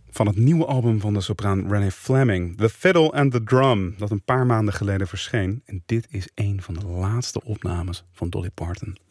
van het nieuwe album van de sopraan Renee Fleming, The Fiddle and the Drum, dat een paar maanden geleden verscheen. En dit is een van de laatste opnames van Dolly Parton.